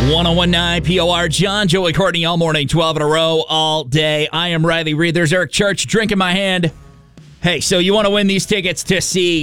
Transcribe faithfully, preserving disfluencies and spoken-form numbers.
one oh one point nine P O R, John, Joey, Courtney, all morning, twelve in a row, all day. I am Riley Reed. There's Eric Church, drink in my hand. Hey, so you want to win these tickets to see